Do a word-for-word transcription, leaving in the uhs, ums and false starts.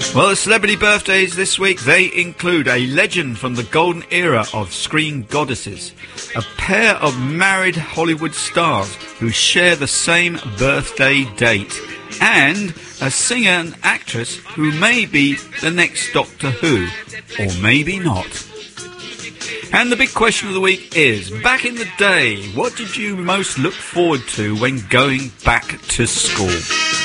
Well, the celebrity birthdays this week, they include a legend from the golden era of screen goddesses, a pair of married Hollywood stars who share the same birthday date, and a singer and actress who may be the next Doctor Who, or maybe not. And the big question of the week is, back in the day, what did you most look forward to when going back to school?